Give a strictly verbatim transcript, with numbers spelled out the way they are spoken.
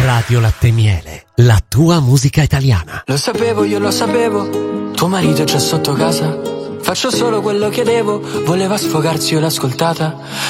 Radio Latte e Miele, la tua musica italiana. Lo sapevo, io lo sapevo, tuo marito è già sotto casa. Faccio solo quello che devo, voleva sfogarsi, io l'ho ascoltata.